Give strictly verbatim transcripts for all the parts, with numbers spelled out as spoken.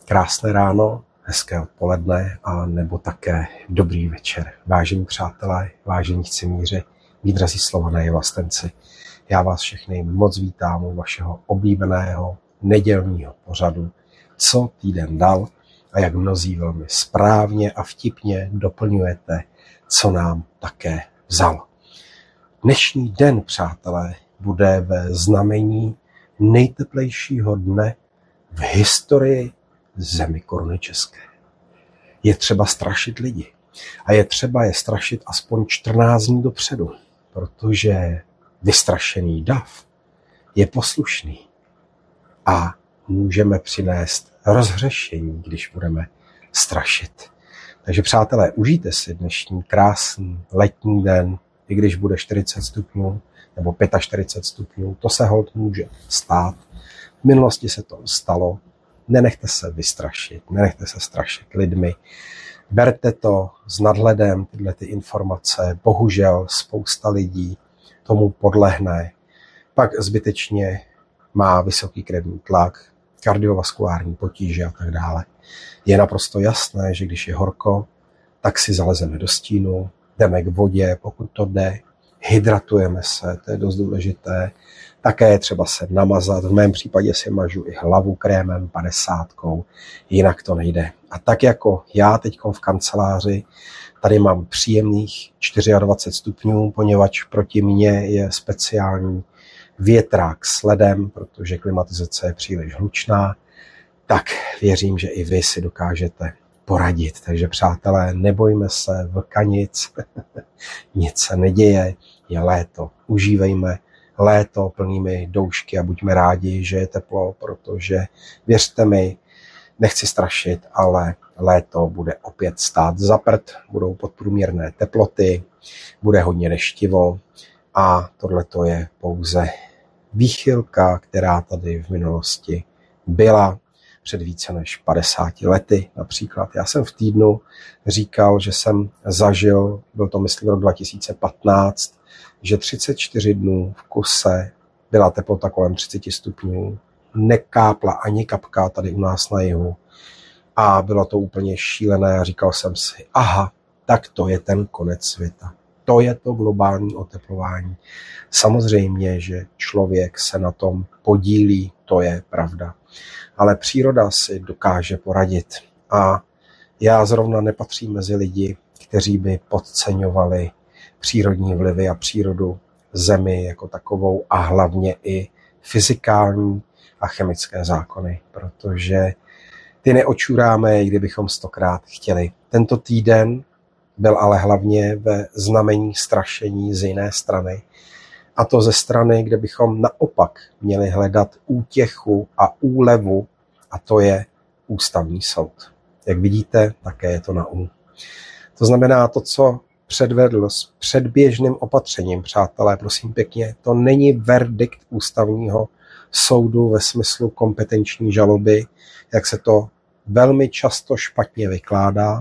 Krásné ráno, hezké odpoledne a nebo také dobrý večer. Vážení přátelé, vážení chcimíři, mí drazí Slované vlastenci, já vás všechny moc vítám u vašeho oblíbeného nedělního pořadu Co týden dal a jak mnozí velmi správně a vtipně doplňujete, co nám také vzal. Dnešní den, přátelé, bude ve znamení nejteplejšího dne v historii zemi koruny české. Je třeba strašit lidi a je třeba je strašit aspoň čtrnáct dní dopředu, protože vystrašený dav je poslušný a můžeme přinést rozhřešení, když budeme strašit. Takže přátelé, užijte si dnešní krásný letní den, i když bude čtyřicet stupňů nebo čtyřicet pět stupňů, to se holt může stát. V minulosti se to stalo. Nenechte se vystrašit, nenechte se strašit lidmi. Berte to s nadhledem, tyhle ty informace. Bohužel spousta lidí tomu podlehne. Pak zbytečně má vysoký krevní tlak, kardiovaskulární potíže a tak dále. Je naprosto jasné, že když je horko, tak si zalezeme do stínu, jdeme k vodě, pokud to jde, hydratujeme se, to je dost důležité. Také je třeba se namazat, v mém případě si mažu i hlavu krémem padesátkou, jinak to nejde. A tak jako já teď v kanceláři, tady mám příjemných dvacet čtyři stupňů, poněvadž proti mně je speciální větrák s ledem, protože klimatizace je příliš hlučná, tak věřím, že i vy si dokážete poradit. Takže přátelé, nebojme se vlkanic, nic se neděje, je léto, užívejme léto plnými doušky a buďme rádi, že je teplo, protože věřte mi, nechci strašit, ale léto bude opět stát za prd, budou podprůměrné teploty, bude hodně deštivo a tohleto je pouze výchylka, která tady v minulosti byla před více než padesáti lety například. Já jsem v týdnu říkal, že jsem zažil, byl to myslím rok dva tisíce patnáct, že třicet čtyři dnů v kuse byla teplota kolem třicet stupňů, nekápla ani kapka tady u nás na jihu a bylo to úplně šílené a říkal jsem si, aha, tak to je ten konec světa. To je to globální oteplování. Samozřejmě, že člověk se na tom podílí, to je pravda. Ale příroda si dokáže poradit. A já zrovna nepatřím mezi lidi, kteří by podceňovali přírodní vlivy a přírodu zemi jako takovou a hlavně i fyzikální a chemické zákony, protože ty neočuráme, i kdybychom stokrát chtěli. Tento týden byl ale hlavně ve znamení strašení z jiné strany. A to ze strany, kde bychom naopak měli hledat útěchu a úlevu, a to je ústavní soud. Jak vidíte, také je to na U. To znamená to, co předvedl s předběžným opatřením, přátelé, prosím pěkně, to není verdikt ústavního soudu ve smyslu kompetenční žaloby, jak se to velmi často špatně vykládá,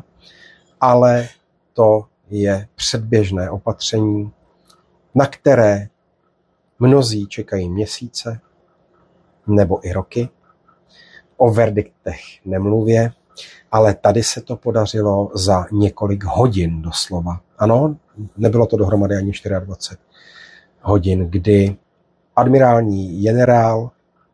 ale to je předběžné opatření, na které mnozí čekají měsíce nebo i roky. O verdiktech nemluvě, ale tady se to podařilo za několik hodin doslova. Ano, nebylo to dohromady ani dvacet čtyři hodin, kdy admirální generál,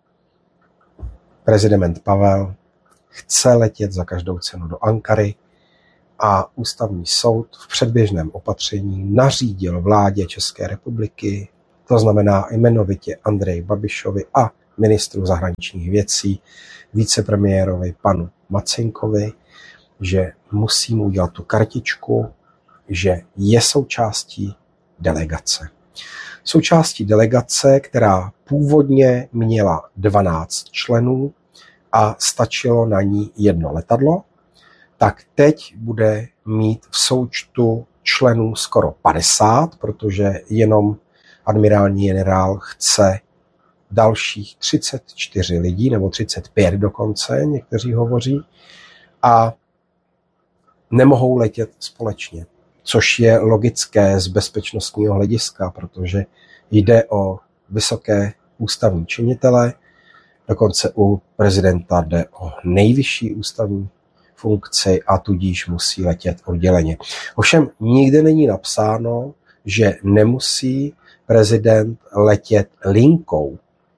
prezident Pavel, chce letět za každou cenu do Ankary a ústavní soud v předběžném opatření nařídil vládě České republiky, to znamená jmenovitě Andreji Babišovi a ministru zahraničních věcí, vicepremiérovi panu Macenkovi, že musí mu udělat tu kartičku, že je součástí delegace. Součástí delegace, která původně měla dvanáct členů a stačilo na ní jedno letadlo, tak teď bude mít v součtu členů skoro padesát, protože jenom admirální generál chce dalších třicet čtyři lidí, nebo třicet pět dokonce, někteří hovoří, a nemohou letět společně, což je logické z bezpečnostního hlediska, protože jde o vysoké ústavní činitele Dokonce u prezidenta jde o nejvyšší ústavní funkci a tudíž musí letět odděleně. Ovšem nikde není napsáno, že nemusí prezident letět linkou.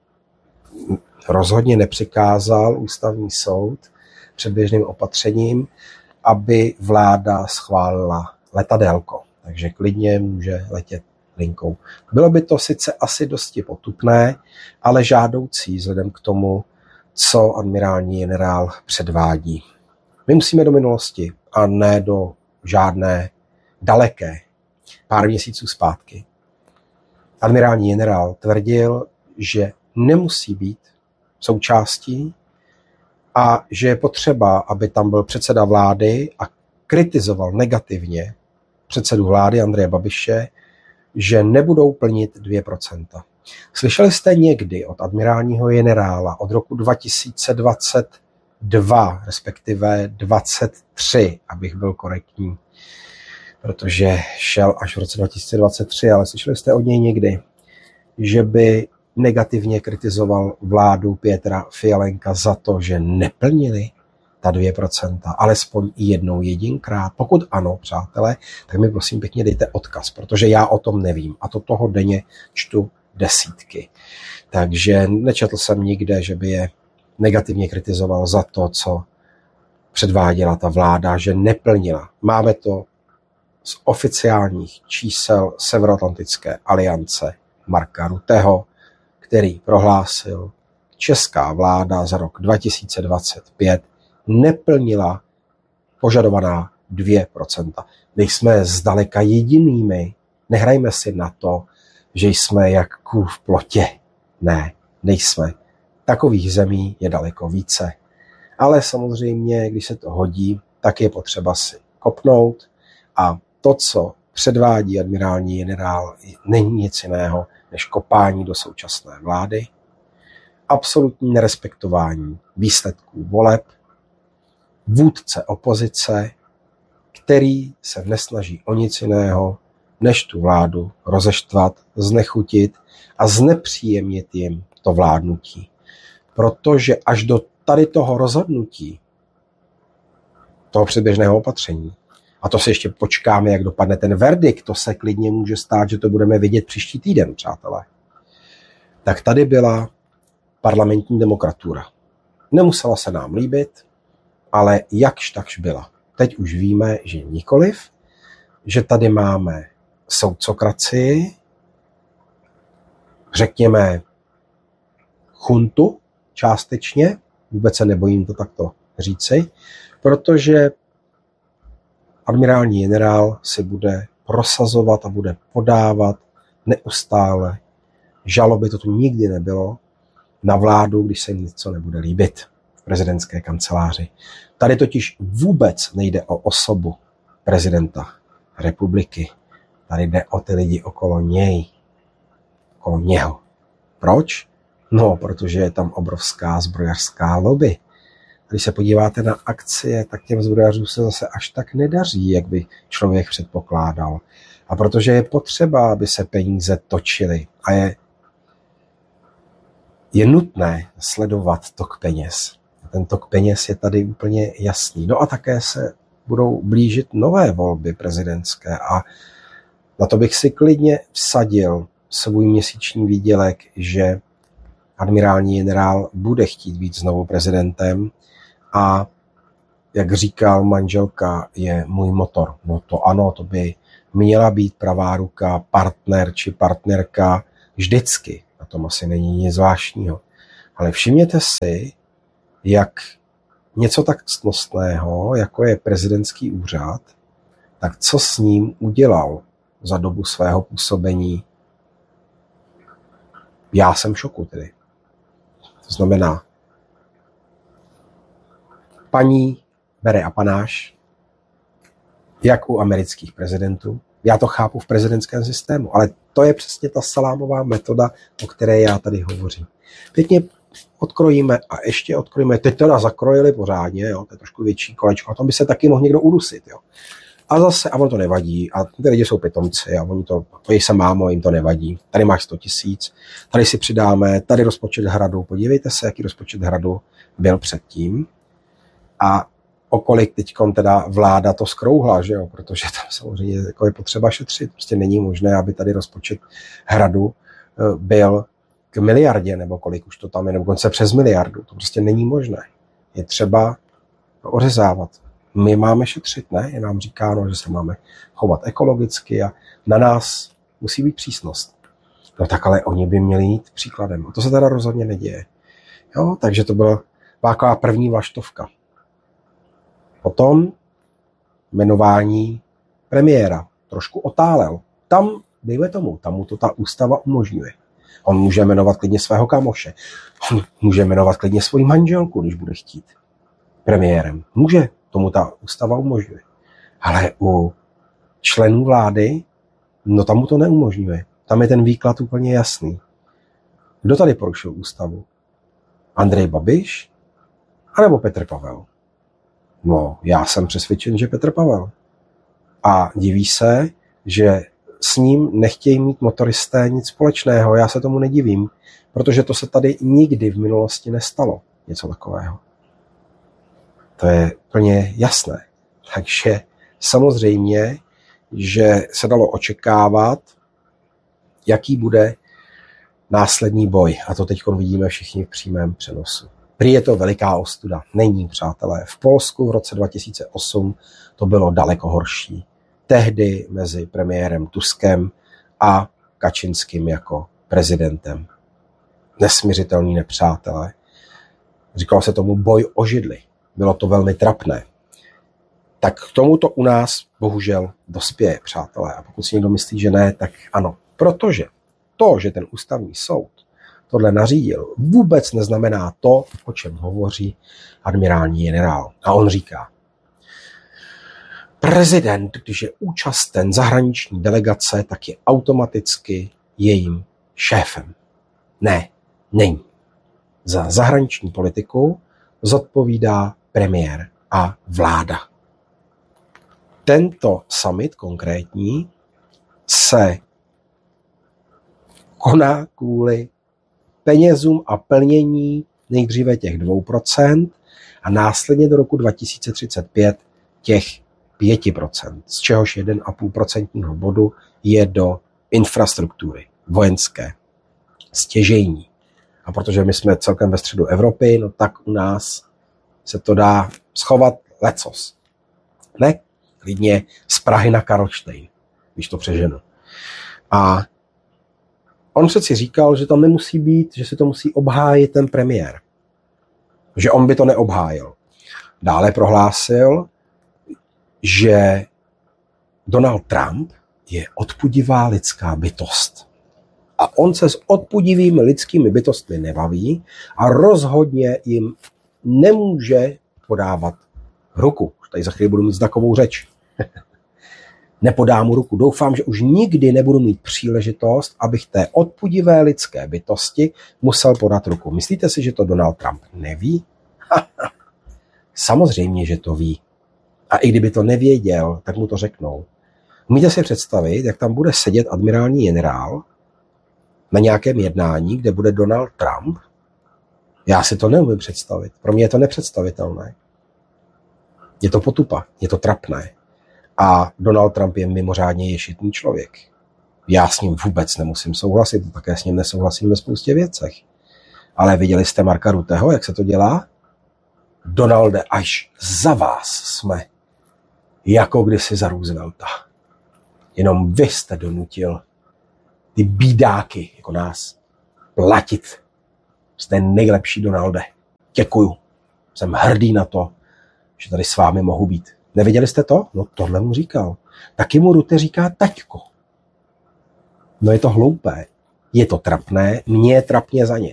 Rozhodně nepřikázal ústavní soud předběžným opatřením, aby vláda schválila letadélko. Takže klidně může letět linkou. Bylo by to sice asi dosti potupné, ale žádoucí vzhledem k tomu, co admirální generál předvádí. My musíme do minulosti a ne do žádné daleké, pár měsíců zpátky. Admirální generál tvrdil, že nemusí být součástí a že je potřeba, aby tam byl předseda vlády a kritizoval negativně předsedu vlády Andreje Babiše, že nebudou plnit dvě procenta. Slyšeli jste někdy od admirálního generála od roku dva tisíce dvacet dva, respektive dvacet tři, abych byl korektní, protože šel až v roce dva tisíce dvacet tři, ale slyšeli jste od něj někdy, že by negativně kritizoval vládu Petra Fialenka za to, že neplnili ta dvě procenta, alespoň i jednou jedinkrát? Pokud ano, přátelé, tak mi prosím pěkně dejte odkaz, protože já o tom nevím a to toho denně čtu desítky. Takže nečetl jsem nikde, že by je negativně kritizoval za to, co předváděla ta vláda, že neplnila. Máme to z oficiálních čísel Severoatlantické aliance Marka Rutteho, který prohlásil, česká vláda za rok dva tisíce dvacet pět neplnila požadovaná dvě procenta. Nejsme zdaleka jedinými. Nehrajme si na to, že jsme jak kůl v plotě. Ne, nejsme. Takových zemí je daleko více. Ale samozřejmě, když se to hodí, tak je potřeba si kopnout a to, co předvádí admirální generál, není nic jiného než kopání do současné vlády, absolutní nerespektování výsledků voleb, vůdce opozice, který se nesnaží o nic jiného, než tu vládu rozeštvat, znechutit a znepříjemnit jim to vládnutí. Protože až do tady toho rozhodnutí, toho předběžného opatření, a to si ještě počkáme, jak dopadne ten verdikt, to se klidně může stát, že to budeme vidět příští týden, přátelé. Tak tady byla parlamentní demokratura. Nemusela se nám líbit, ale jakž takž byla. Teď už víme, že nikoliv, že tady máme soudcokracii, řekněme chuntu částečně, vůbec se nebojím to takto říci, protože admirální generál si bude prosazovat a bude podávat neustále žaloby, to tu nikdy nebylo, na vládu, když se jim něco nebude líbit v prezidentské kanceláři. Tady totiž vůbec nejde o osobu prezidenta republiky. Tady jde o ty lidi okolo něj, okolo něho. Proč? No, protože je tam obrovská zbrojařská lobby. Když se podíváte na akcie, tak těm zbrojařům se zase až tak nedaří, jak by člověk předpokládal. A protože je potřeba, aby se peníze točily a je, je nutné sledovat tok peněz. A ten tok peněz je tady úplně jasný. No a také se budou blížit nové volby prezidentské a na to bych si klidně vsadil svůj měsíční výdělek, že admirální generál bude chtít být znovu prezidentem a jak říkal manželka, je můj motor. No to ano, to by měla být pravá ruka, partner či partnerka vždycky. Na tom asi není nic zvláštního. Ale všimněte si, jak něco tak ctnostného, jako je prezidentský úřad, tak co s ním udělal za dobu svého působení. Já jsem v šoku tedy. To znamená, paní bere apanáž, jak u amerických prezidentů. Já to chápu v prezidentském systému, ale to je přesně ta salámová metoda, o které já tady hovořím. Pěkně odkrojíme a ještě odkrojíme. Teď to nás zakrojili pořádně, jo, to je trošku větší kolečko. A tom by se taky mohl někdo udusit. Jo. A zase, a on to nevadí, a ty lidi jsou pitomci a oni to, to se mámo, jim to nevadí. Tady máš sto tisíc, tady si přidáme, tady rozpočet Hradu, podívejte se, jaký rozpočet Hradu byl předtím a okolik teďkon teda vláda to skrouhla, že jo, protože tam samozřejmě jako je potřeba šetřit. Prostě není možné, aby tady rozpočet Hradu byl k miliardě, nebo kolik už to tam je, nebo konce přes miliardu. To prostě není možné. Je třeba ořezávat. My máme šetřit, ne? Je nám říkáno, že se máme chovat ekologicky a na nás musí být přísnost. No tak ale oni by měli jít příkladem. A to se teda rozhodně neděje. Jo, takže to byla taková první vlaštovka. Potom jmenování premiéra. Trošku otálel. Tam, dejme tomu, tam mu to ta ústava umožňuje. On může jmenovat klidně svého kamoše. On může jmenovat klidně svoji manželku, když bude chtít. Premiérem. Může. Tomu ta ústava umožňuje. Ale u členů vlády, no tam mu to neumožňuje. Tam je ten výklad úplně jasný. Kdo tady porušil ústavu? Andrej Babiš? A nebo Petr Pavel? No, já jsem přesvědčen, že Petr Pavel. A diví se, že s ním nechtějí mít motoristé nic společného. Já se tomu nedivím, protože to se tady nikdy v minulosti nestalo. Něco takového. To je úplně jasné. Takže samozřejmě, že se dalo očekávat, jaký bude následný boj. A to teď vidíme všichni v přímém přenosu. Prý je to veliká ostuda. Není, přátelé. V Polsku v roce dva tisíce osm to bylo daleko horší. Tehdy mezi premiérem Tuskem a Kačinským jako prezidentem. Nesmiřitelní nepřátelé. Říkalo se tomu boj o židli. Bylo to velmi trapné. Tak k tomuto u nás bohužel dospěje, přátelé. A pokud si někdo myslí, že ne, tak ano. Protože to, že ten ústavní soud tohle nařídil, vůbec neznamená to, o čem hovoří admirální generál. A on říká, prezident, když je účasten zahraniční delegace, tak je automaticky jejím šéfem. Ne, není. Za zahraniční politiku zodpovídá premiér a vláda. Tento summit konkrétní se koná kvůli penězům a plnění nejdříve těch dvou procent a následně do roku dva tisíce třicet pět těch pět procent, z čehož jeden celá pět procentního bodu je do infrastruktury vojenské, stěžejní. A protože my jsme celkem ve středu Evropy, no tak u nás se to dá schovat lecos. Ne? Klidně z Prahy na Karlštejn, když to přeženu. A on přeci říkal, že tam nemusí být, že si to musí obhájit ten premiér. Že on by to neobhájil. Dále prohlásil, že Donald Trump je odpudivá lidská bytost. A on se s odpudivými lidskými bytostmi nebaví a rozhodně jim nemůže podávat ruku. Tady za chvíli budu mít znakovou řeč. Nepodám mu ruku. Doufám, že už nikdy nebudu mít příležitost, abych té odpudivé lidské bytosti musel podat ruku. Myslíte si, že to Donald Trump neví? Samozřejmě, že to ví. A i kdyby to nevěděl, tak mu to řeknou. Umíte si představit, jak tam bude sedět admirální generál na nějakém jednání, kde bude Donald Trump? Já si to neumím představit. Pro mě je to nepředstavitelné. Je to potupa, je to trapné. A Donald Trump je mimořádně ješitný člověk. Já s ním vůbec nemusím souhlasit, také s ním nesouhlasím ve spoustě věcech. Ale viděli jste Marka Rutteho, jak se to dělá? Donalde, až za vás jsme, jako kdysi za Roosevelta. Jenom vy jste donutil ty bídáky jako nás platit. Jste nejlepší, Donalde. Děkuju. Jsem hrdý na to, že tady s vámi mohu být. Neviděli jste to? No tohle mu říkal. Taky mu Rutte říká taťko. No je to hloupé. Je to trapné. Mně je trapně za ně.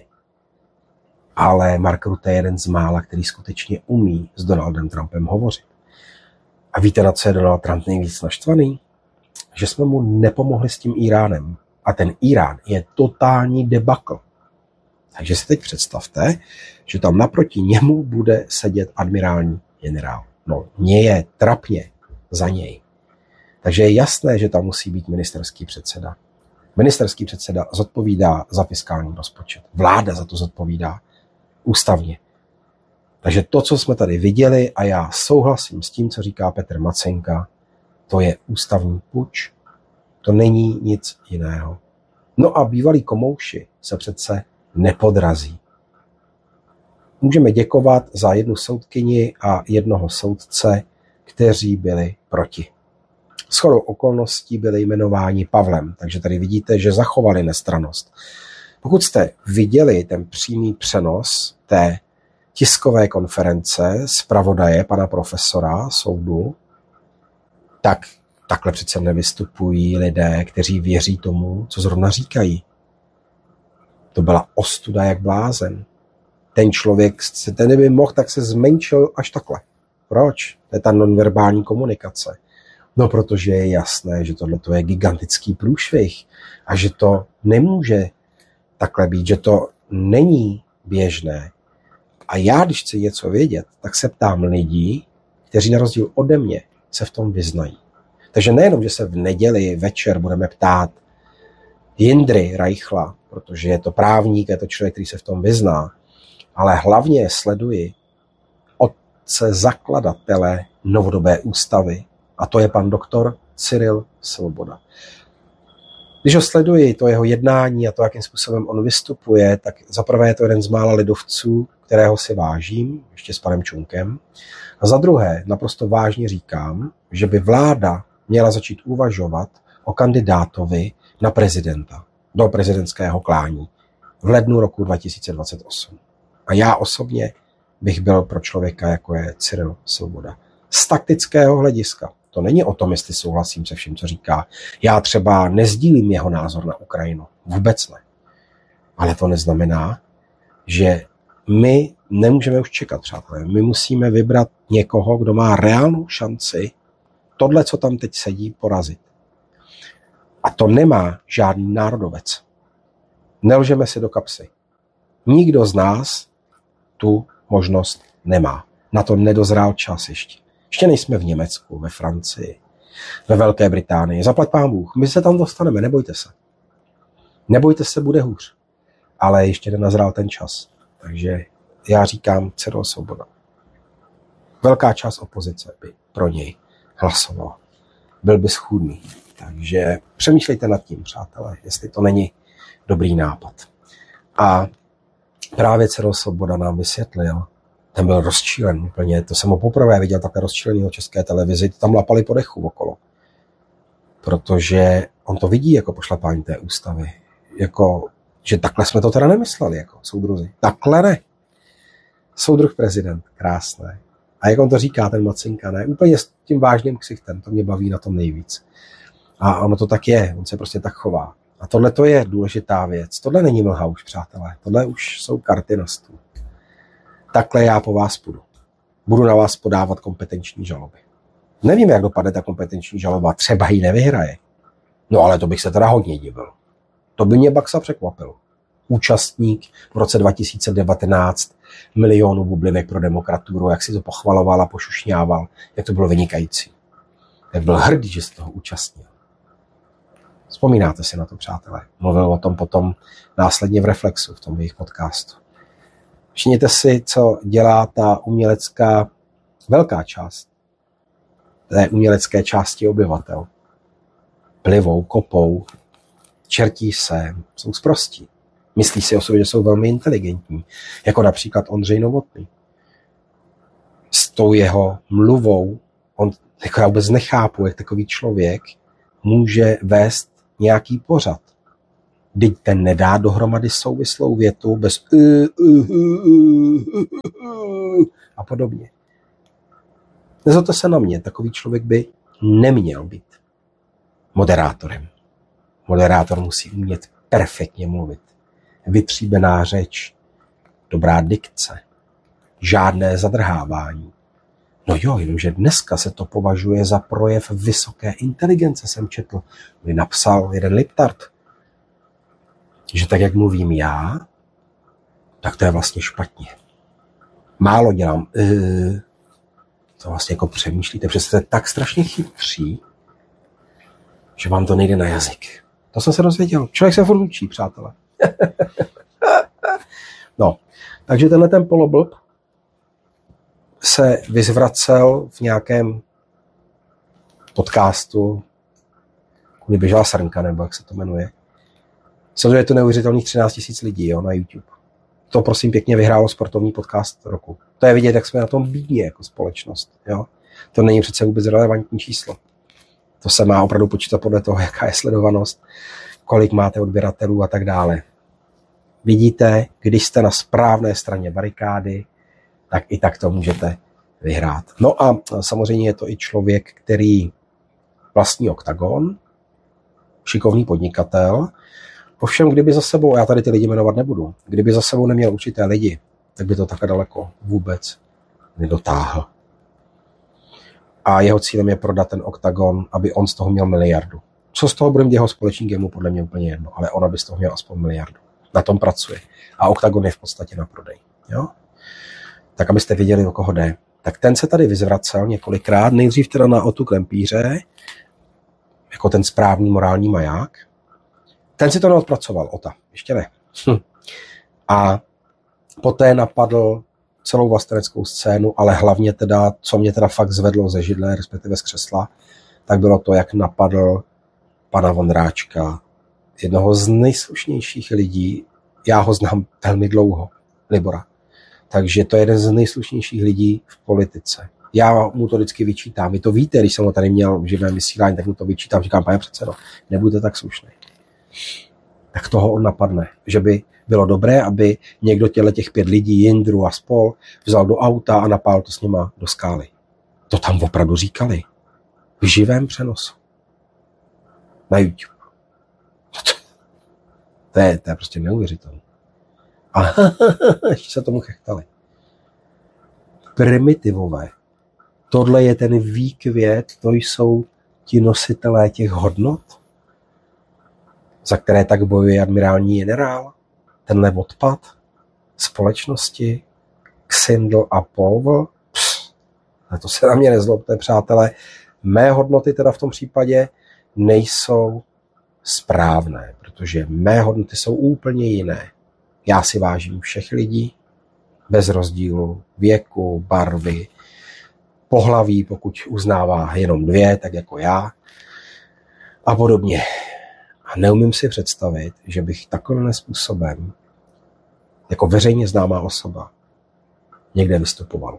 Ale Mark Rutte je jeden z mála, který skutečně umí s Donaldem Trumpem hovořit. A víte, na co je Donald Trump nejvíc naštvaný? Že jsme mu nepomohli s tím Iránem. A ten Irán je totální debakl. Takže si teď představte, že tam naproti němu bude sedět admirální generál. No, mně je trapně za něj. Takže je jasné, že tam musí být ministerský předseda. Ministerský předseda zodpovídá za fiskální rozpočet. Vláda za to zodpovídá ústavně. Takže to, co jsme tady viděli, a já souhlasím s tím, co říká Petr Macenka, to je ústavní puč. To není nic jiného. No a bývalí komouši se přece nepodrazí. Můžeme děkovat za jednu soudkyni a jednoho soudce, kteří byli proti. Shodou okolností byli jmenováni Pavlem, takže tady vidíte, že zachovali nestrannost. Pokud jste viděli ten přímý přenos té tiskové konference zpravodaje pana profesora soudu, tak takhle přece nevystupují lidé, kteří věří tomu, co zrovna říkají. To byla ostuda jak blázen. Ten člověk, ten kdyby mohl, tak se zmenšil až takhle. Proč? To je ta nonverbální komunikace. No, protože je jasné, že tohle je gigantický průšvih a že to nemůže takhle být, že to není běžné. A já, když chci něco vědět, tak se ptám lidí, kteří na rozdíl ode mě se v tom vyznají. Takže nejenom, že se v neděli večer budeme ptát Jindry Reichla, protože je to právník, je to člověk, který se v tom vyzná, ale hlavně sleduji otce zakladatele novodobé ústavy, a to je pan doktor Cyril Svoboda. Když ho sleduji, to jeho jednání a to, jakým způsobem on vystupuje, tak zaprvé je to jeden z mála lidovců, kterého si vážím, ještě s panem Čunkem. A za druhé, naprosto vážně říkám, že by vláda měla začít uvažovat o kandidátovi na prezidenta, do prezidentského klání v lednu roku dva tisíce dvacet osm. A já osobně bych byl pro člověka, jako je Cyril Svoboda. Z taktického hlediska. To není o tom, jestli souhlasím se vším, co říká. Já třeba nezdílím jeho názor na Ukrajinu. Vůbec ne. Ale to neznamená, že my nemůžeme už čekat, přátelé. My musíme vybrat někoho, kdo má reálnou šanci tohle, co tam teď sedí, porazit. A to nemá žádný národovec. Nelžeme si do kapsy. Nikdo z nás tu možnost nemá. Na to nedozrál čas ještě. Ještě nejsme v Německu, ve Francii, ve Velké Británii. Zaplať pán Bůh, my se tam dostaneme, nebojte se. Nebojte se, bude hůř. Ale ještě nenazrál ten čas. Takže já říkám Cyril Svoboda. Velká část opozice by pro něj hlasovala. Byl by schůdný. Takže přemýšlejte nad tím, přátelé, jestli to není dobrý nápad. A právě Cyril Svoboda nám vysvětlil, ten byl rozčílen úplně, to jsem ho poprvé viděl takhle rozčílenýho České televizi, tam lapali po dechu okolo. Protože on to vidí jako pošlapání té ústavy. Jako, že takhle jsme to teda nemysleli, jako soudruzi. Takhle ne. Soudruh prezident, krásné. A jak on to říká, ten Macinka, ne? Úplně s tím vážným ksichtem, to mě baví na tom nejvíc. A ono to tak je, on se prostě tak chová. A tohle to je důležitá věc. Tohle není mlha už, přátelé. Tohle už jsou karty na stůl. Takhle já po vás půjdu. Budu na vás podávat kompetenční žaloby. Nevím, jak dopadne ta kompetenční žaloba. Třeba ji nevyhraje. No ale to bych se teda hodně divil. To by mě Baxa překvapil. Účastník v roce dva tisíce devatenáct milionů bublinek pro demokraturu, jak si to pochvaloval a pošušňával, jak to bylo vynikající. Jak byl hrdý, že se toho účastnil. Vzpomínáte si na to, přátelé. Mluvil o tom potom následně v Reflexu, v tom jejich podcastu. Všimněte si, co dělá ta umělecká velká část té umělecké části obyvatel. Plivou, kopou, čertí se, jsou sprostí. Myslí si o sobě, že jsou velmi inteligentní, jako například Ondřej Novotný. S tou jeho mluvou, on jako já vůbec nechápu, jak takový člověk může vést nějaký pořad. Vždyť ten nedá dohromady souvislou větu bez a podobně. Nezlobte se na mě, takový člověk by neměl být moderátorem. Moderátor musí umět perfektně mluvit. Vytříbená řeč, dobrá dikce, žádné zadrhávání. No jo, jenomže dneska se to považuje za projev vysoké inteligence, jsem četl. Mi napsal jeden liptard, že tak, jak mluvím já, tak to je vlastně špatně. Málo dělám. E, to vlastně jako přemýšlíte, protože jste tak strašně chytří, že vám to nejde na jazyk. To jsem se dozvěděl. Člověk se furt učí, přátelé. No, takže tenhle ten poloblb se vyzvracel v nějakém podcastu, kudy běžela srnka, nebo jak se to jmenuje. Samozřejmě je to neuvěřitelných třináct tisíc lidí, jo, na YouTube. To prosím pěkně vyhrálo sportovní podcast roku. To je vidět, jak jsme na tom bídně jako společnost. Jo. To není přece vůbec relevantní číslo. To se má opravdu počítat podle toho, jaká je sledovanost, kolik máte odběratelů a tak dále. Vidíte, když jste na správné straně barikády, tak i tak to můžete vyhrát. No a samozřejmě je to i člověk, který vlastní Oktagon, šikovný podnikatel. Ovšem, kdyby za sebou, já tady ty lidi jmenovat nebudu, kdyby za sebou neměl určité lidi, tak by to takhle daleko vůbec nedotáhl. A jeho cílem je prodat ten Oktagon, aby on z toho měl miliardu. Co z toho bude mít jeho společník, je mu podle mě úplně jedno, ale on aby z toho měl aspoň miliardu. Na tom pracuje. A Oktagon je v podstatě na prodej. Jo? Tak abyste viděli, o koho jde. Tak ten se tady vyzvracel několikrát, nejdřív teda na Otu Klempíře, jako ten správný morální maják. Ten si to neodpracoval, Ota, ještě ne. Hm. A poté napadl celou vlasteneckou scénu, ale hlavně teda, co mě teda fakt zvedlo ze židle, respektive z křesla, tak bylo to, jak napadl pana Vondráčka, jednoho z nejslušnějších lidí. Já ho znám velmi dlouho, Libora. Takže to je jeden z nejslušnějších lidí v politice. Já mu to vždycky vyčítám. Vy to víte, když jsem ho tady měl v živém vysílání, tak mu to vyčítám. Říkám, pane předsedo, nebuďte tak slušný. Tak toho on napadne, že by bylo dobré, aby někdo těle těch pět lidí, Jindru a spol, vzal do auta a napál to s nima do skály. To tam opravdu říkali. V živém přenosu. Na YouTube. To je, to je prostě neuvěřitelné. A ještě se tomu chechtali. Primitivové. Tohle je ten výkvět, to jsou ti nositelé těch hodnot, za které tak bojuje admirální generál, tenhle odpad společnosti, Ksindl a Povl. A to se na mě nezlobte, přátelé. Mé hodnoty teda v tom případě nejsou správné, protože mé hodnoty jsou úplně jiné. Já si vážím všech lidí, bez rozdílu věku, barvy, pohlaví, pokud uznává jenom dvě, tak jako já, a podobně. A neumím si představit, že bych takovým způsobem, jako veřejně známá osoba, někde vystupoval.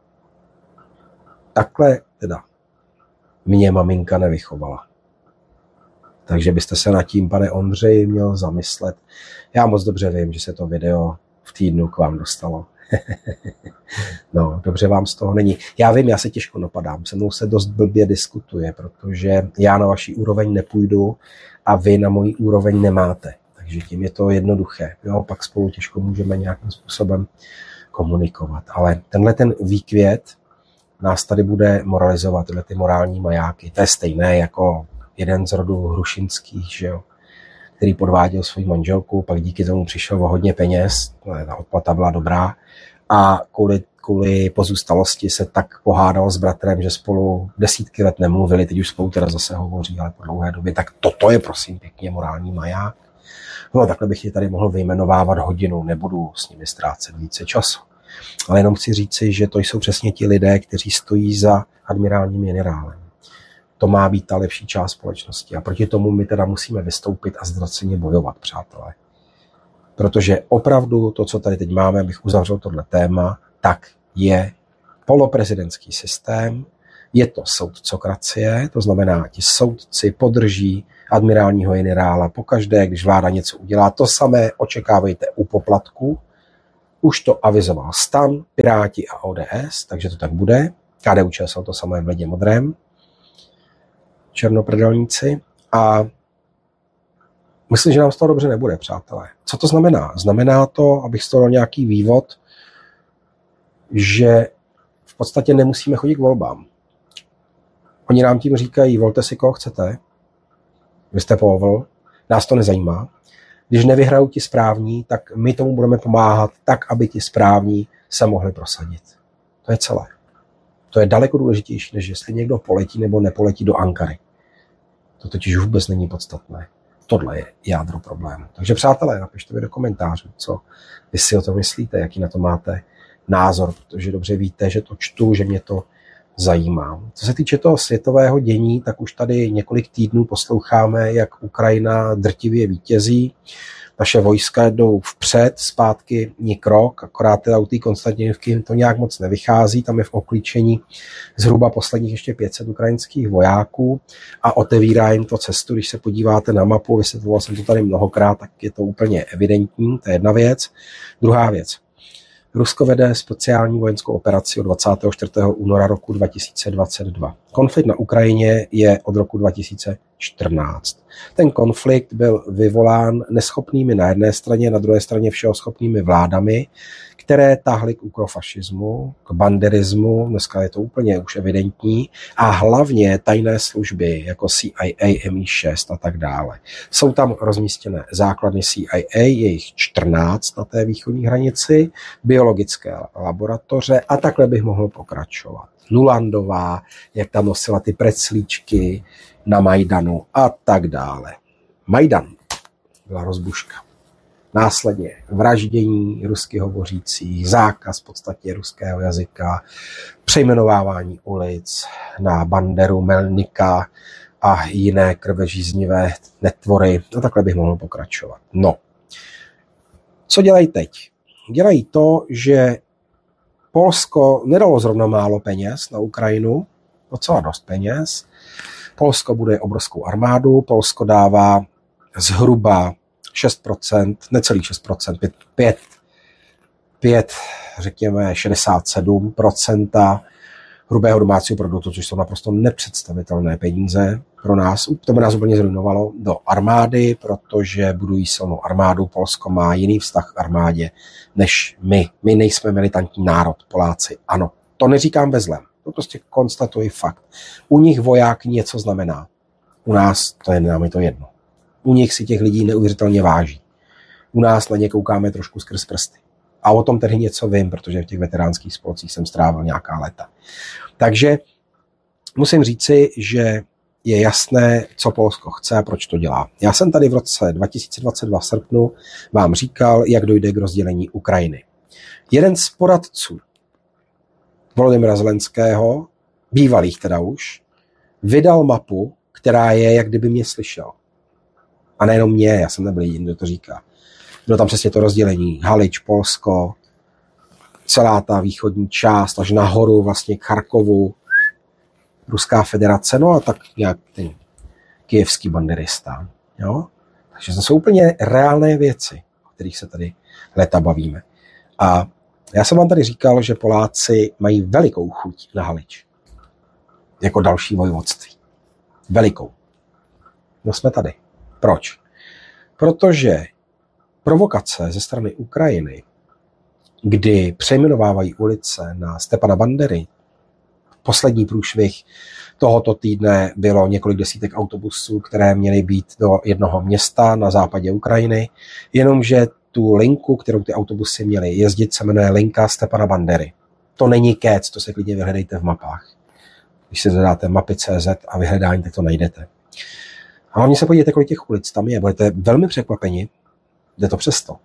Takhle teda mě maminka nevychovala. Takže byste se nad tím, pane Ondřeji, měl zamyslet. Já moc dobře vím, že se to video v týdnu k vám dostalo. No, dobře vám z toho není. Já vím, já se těžko napadám, se mnou se dost blbě diskutuje, protože já na vaší úroveň nepůjdu a vy na mojí úroveň nemáte. Takže tím je to jednoduché. Jo, pak spolu těžko můžeme nějakým způsobem komunikovat. Ale tenhle ten výkvět nás tady bude moralizovat, tyhle ty morální majáky. To je stejné jako jeden z rodů Hrušinských, že jo, který podváděl svou manželku, pak díky tomu přišel o hodně peněz, ta odplata byla dobrá, a kvůli, kvůli pozůstalosti se tak pohádal s bratrem, že spolu desítky let nemluvili, teď už spolu teda zase hovoří, ale po dlouhé době. Tak toto je prosím pěkně morální maják. No takhle bych je tady mohl vyjmenovávat hodinu, nebudu s nimi ztrácet více času. Ale jenom chci říci, že to jsou přesně ti lidé, kteří stojí za admirálním generálem. To má být ta lepší část společnosti a proti tomu my teda musíme vystoupit a zdroceně bojovat, přátelé. Protože opravdu to, co tady teď máme, abych uzavřel tohle téma, tak je poloprezidentský systém, je to soudcokracie, to znamená, ti soudci podrží admirálního generála pokaždé, když vláda něco udělá. To samé očekávejte u poplatku. Už to avizoval STAN, Piráti a O D S, takže to tak bude. K D U Č S L to samé v ledě modrém. Černoprdelníci. A myslím, že nám z toho dobře nebude, přátelé. Co to znamená? Znamená to, abych z toho dal nějaký vývod, že v podstatě nemusíme chodit k volbám. Oni nám tím říkají, volte si, koho chcete, vy jste povol, nás to nezajímá. Když nevyhrajou ti správní, tak my tomu budeme pomáhat tak, aby ti správní se mohli prosadit. To je celé. To je daleko důležitější, než jestli někdo poletí nebo nepoletí do Ankary. To totiž vůbec není podstatné. Tohle je jádro problému. Takže přátelé, napište mi do komentářů, co vy si o tom myslíte, jaký na to máte názor, protože dobře víte, že to čtu, že mě to zajímá. Co se týče toho světového dění, tak už tady několik týdnů posloucháme, jak Ukrajina drtivě vítězí. Naše vojska jdou vpřed, zpátky ni krok, akorát teda u té Konstantinivky to nějak moc nevychází, tam je v oklíčení zhruba posledních ještě pět set ukrajinských vojáků a otevírá jim to cestu, když se podíváte na mapu, vysvětloval jsem to tady mnohokrát, tak je to úplně evidentní, to je jedna věc. Druhá věc. Rusko vede speciální vojenskou operaci od dvacátého čtvrtého února roku dva tisíce dvacet dva. Konflikt na Ukrajině je od roku dva tisíce čtrnáct. Ten konflikt byl vyvolán neschopnými na jedné straně, na druhé straně všehoschopnými vládami, které táhly k ukrofašismu, k banderismu, dneska je to úplně už evidentní, a hlavně tajné služby jako C I A, M I šest a tak dále. Jsou tam rozmístěné základny C I A, je jich čtrnáct na té východní hranici, biologické laboratoře a takhle bych mohl pokračovat. Nulandová, jak tam nosila ty preclíčky na Majdanu a tak dále. Majdan byla rozbuška. Následně vraždění rusky hovořících, zákaz v podstatě ruského jazyka, přejmenovávání ulic na Banderu, Melnika a jiné krvežíznivé netvory. No takhle bych mohl pokračovat. No, co dělají teď? Dělají to, že Polsko nedalo zrovna málo peněz na Ukrajinu, docela dost peněz. Polsko buduje obrovskou armádu, Polsko dává zhruba šest procent, necelých šest procent, pět, pět, řekněme šedesát sedm procent hrubého domácího produktu, což jsou naprosto nepředstavitelné peníze pro nás. To by nás úplně zrujnovalo do armády, protože budují silnou armádu. Polsko má jiný vztah k armádě než my. My nejsme militantní národ, Poláci. Ano, to neříkám ve zlém. To prostě konstatuji fakt. U nich voják něco znamená. U nás to je nám je to jedno. U nich si těch lidí neuvěřitelně váží. U nás na ně koukáme trošku skrz prsty. A o tom tedy něco vím, protože v těch veteránských spolcích jsem strávil nějaká léta. Takže musím říci, že je jasné, co Polsko chce a proč to dělá. Já jsem tady v roce dva tisíce dvacet dva v srpnu vám říkal, jak dojde k rozdělení Ukrajiny. Jeden z poradců Volodymyra Zelenského, bývalých teda už, vydal mapu, která je, jak kdyby mě slyšel. A nejenom mě, já jsem nebyl jediný, kdo to říká. Bylo tam přesně to rozdělení. Halič, Polsko, celá ta východní část, až nahoru vlastně k Charkovu, Ruská federace, no a tak nějak ten kyjevský banderista. Jo? Takže to jsou úplně reálné věci, o kterých se tady léta bavíme. A já jsem vám tady říkal, že Poláci mají velikou chuť na Halič. Jako další vojvodství. Velikou. No jsme tady. Proč? Protože provokace ze strany Ukrajiny, kdy přejmenovávají ulice na Stepana Bandery, poslední průšvih tohoto týdne bylo několik desítek autobusů, které měly být do jednoho města na západě Ukrajiny, jenomže tu linku, kterou ty autobusy měly jezdit, se jmenuje linka Stepana Bandery. To není kec, to se klidně vyhledejte v mapách. Když si zadáte mapy tečka cé zet a vyhledání, tak to najdete. A hlavně se podívejte, kolik těch ulic tam je. Budete velmi překvapeni, jde to přesto.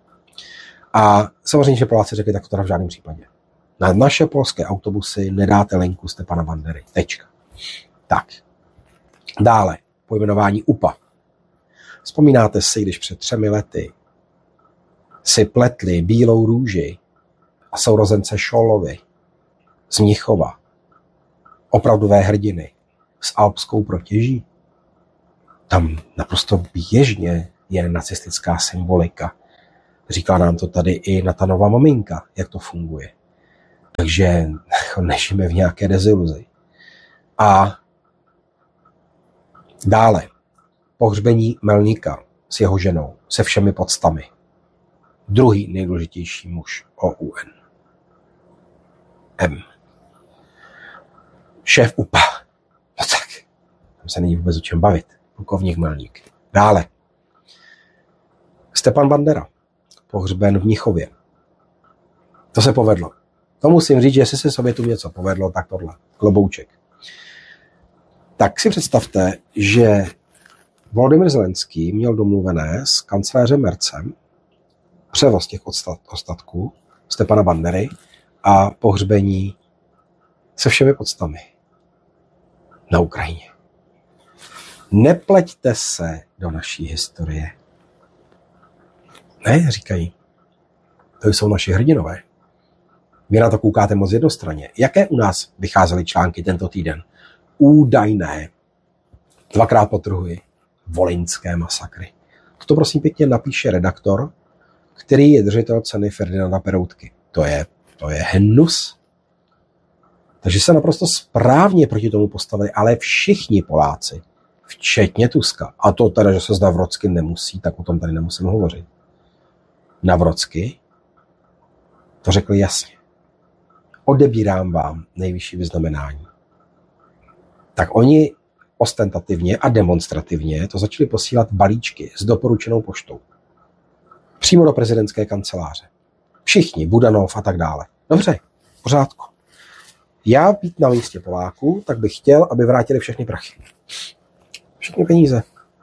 A samozřejmě, že Poláci řekli, tak to teda v žádném případě. Na naše polské autobusy nedáte linku Stepana Bandery. Tečka. Tak. Dále. Pojmenování U P A. Vzpomínáte si, když před třemi lety si pletli bílou růži a sourozence Šolovi z Mnichova, opravdové hrdiny s alpskou protěží? Tam naprosto běžně je nacistická symbolika. Říká nám to tady i Natanova maminka, jak to funguje. Takže nežijeme v nějaké deziluzi. A dále pohřbení Melníka s jeho ženou, se všemi podstami. Druhý nejdůležitější muž O U N. M. Šéf U P A. No tak, tam se není vůbec o čem bavit. Plukovník Melník. Dále. Stepan Bandera. Pohřben v Mnichově. To se povedlo. To musím říct, že jestli se sobě tu něco povedlo, tak tohle. Klobouček. Tak si představte, že Volodymyr Zelenský měl domluvené s kancléřem Mercem převoz těch ostatků Stepana Bandery a pohřbení se všemi podstami na Ukrajině. Nepleťte se do naší historie. Ne, říkají. To jsou naši hrdinové. Vy na to koukáte moc jednostranně. Jaké u nás vycházely články tento týden? Údajné, dvakrát podtrhuji, volyňské masakry. To prosím pěkně napíše redaktor, který je držitel ceny Ferdinanda Peroutky. To je, to je hnus. Takže se naprosto správně proti tomu postavili, ale všichni Poláci, včetně Tuska, a to teda, že se s Navrockým nemusí, tak o tom tady nemusím hovořit. Navrocky to řekl jasně. Odebírám vám nejvyšší vyznamenání. Tak oni ostentativně a demonstrativně to začali posílat balíčky s doporučenou poštou. Přímo do prezidentské kanceláře. Všichni, Budanov a tak dále. Dobře, v pořádku. Já být na místě Poláků, tak bych chtěl, aby vrátili všechny prachy. Všechny peníze.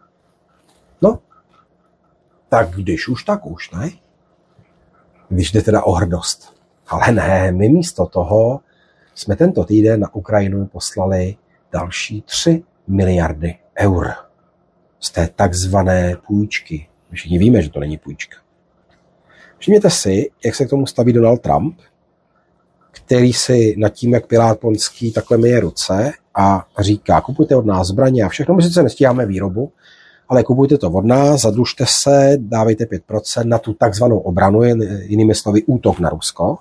No, tak když už, tak už, ne? Když jde teda o hrdost. Ale ne, my místo toho jsme tento týden na Ukrajinu poslali další tři miliardy eur z té takzvané půjčky. My všichni víme, že to není půjčka. Všimněte si, jak se k tomu staví Donald Trump, který si nad tím, jak Pilát Ponský, takhle myje ruce a říká, kupujte od nás zbraně a všechno, my sice nestíháme výrobu, ale kupujte to od nás, zadlužte se, dávejte pět procent na tu takzvanou obranu, jinými slovy útok na Rusko.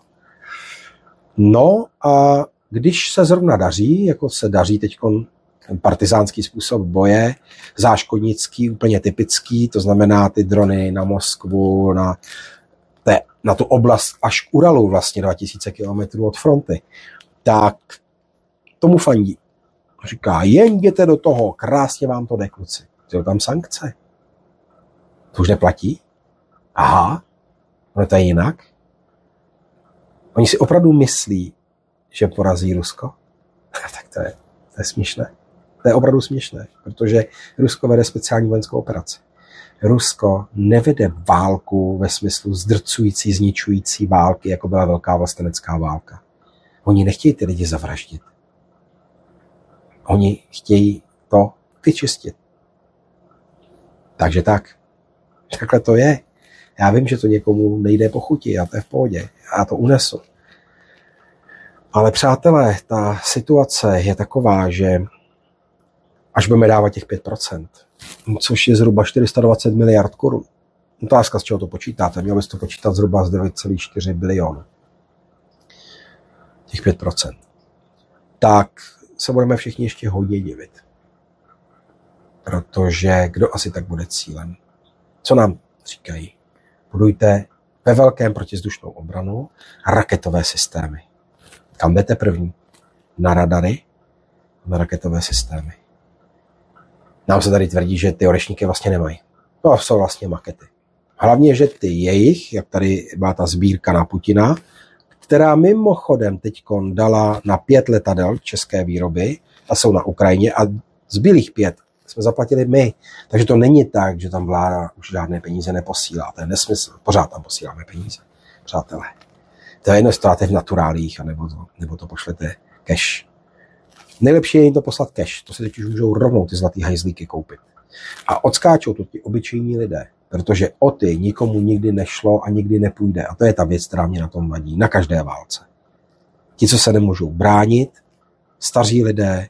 No a když se zrovna daří, jako se daří teď partizánský způsob boje, záškodnický, úplně typický, to znamená ty drony na Moskvu, na, te, na tu oblast až k Uralu, vlastně dva tisíce kilometrů od fronty, tak tomu fandí. Říká, jen jděte do toho, krásně vám to jde, kluci. Jsou tam sankce. To už neplatí? Aha, ono to je jinak. Oni si opravdu myslí, že porazí Rusko? Tak to je, to je směšné. To je opravdu směšné, protože Rusko vede speciální vojenskou operaci. Rusko nevede válku ve smyslu zdrcující, zničující války, jako byla velká vlastenecká válka. Oni nechtějí ty lidi zavraždit. Oni chtějí to vyčistit. Takže tak. Takhle to je. Já vím, že to někomu nejde po chuti a to je v pohodě. Já to unesu. Ale přátelé, ta situace je taková, že až budeme dávat těch pět procent, což je zhruba čtyři sta dvacet miliard korun. Otázka, z čeho to počítáte. Měl byste to počítat zhruba z devět celá čtyři bilionu. Těch pět procent. Tak se budeme všichni ještě hodně divit. Protože kdo asi tak bude cílem? Co nám říkají? Budujte ve velkém protizdušnou obranu raketové systémy. Kam jdete první? Na radary? Na raketové systémy. Nám se tady tvrdí, že ty orešníky vlastně nemají. To jsou vlastně makety. Hlavně, že ty jejich, jak tady byla ta sbírka na Putina, která mimochodem teďkon dala na pět letadel české výroby a jsou na Ukrajině a zbylých pět jsme zaplatili my. Takže to není tak, že tam vláda už žádné peníze neposílá. To je nesmysl. Pořád tam posíláme peníze. Přátelé. To je jedno, jestli to dáte v naturálích, anebo to, nebo to pošlete cash. Nejlepší je jim to poslat cash. To si teď už můžou rovnou ty zlatý hajzlíky koupit. A odskáčou to ti obyčejní lidé. Protože o ty nikomu nikdy nešlo a nikdy nepůjde. A to je ta věc, která mě na tom vadí. Na každé válce. Ti, co se nemůžou bránit, staří lidé,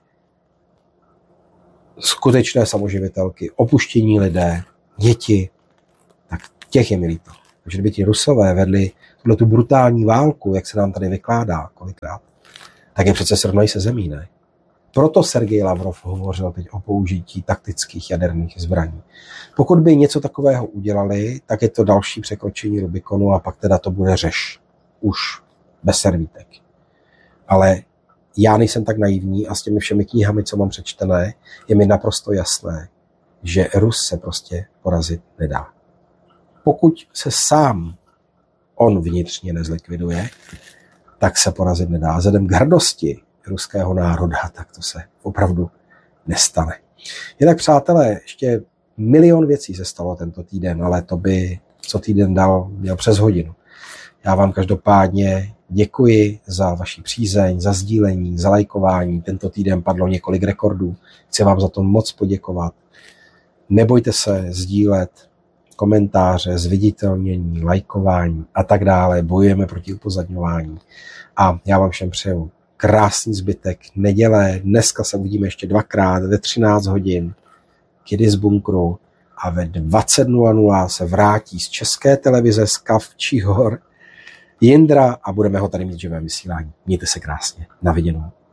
skutečné samoživitelky, opuštění lidé, děti, tak těch je mi líto. Takže kdyby ti Rusové vedli tuhle tu brutální válku, jak se nám tady vykládá kolikrát, tak je přece srovnají se zemí, ne? Proto Sergej Lavrov hovořil teď o použití taktických jaderných zbraní. Pokud by něco takového udělali, tak je to další překročení Rubikonu a pak teda to bude řeš. Už bez servítek. Ale já nejsem tak naivní a s těmi všemi knihami, co mám přečtené, je mi naprosto jasné, že Rus se prostě porazit nedá. Pokud se sám on vnitřně nezlikviduje, tak se porazit nedá. Vzhledem k hrdosti ruského národa, tak to se opravdu nestane. Jinak, přátelé, ještě Milion věcí se stalo tento týden, ale to by co týden dal, měl přes hodinu. Já vám každopádně děkuji za vaši přízeň, za sdílení, za lajkování. Tento týden padlo několik rekordů. Chci vám za to moc poděkovat. Nebojte se sdílet komentáře, zviditelnění, lajkování a tak dále. Bojujeme proti upozadňování. A já vám všem přeju krásný zbytek neděle. Dneska se uvidíme ještě dvakrát ve třináct hodin. Kidy z bunkru. A ve dvacet nula nula se vrátí z České televize z Kavčích hor Jindra a budeme ho tady mít v živém vysílání. Mějte se krásně. Na viděnou.